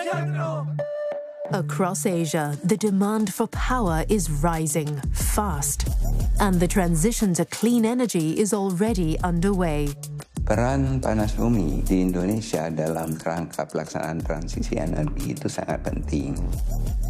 Across Asia, the demand for power is rising fast, and the transition to clean energy is already underway. Peran panas bumi di Indonesia dalam kerangka pelaksanaan transisi energi itu sangat penting.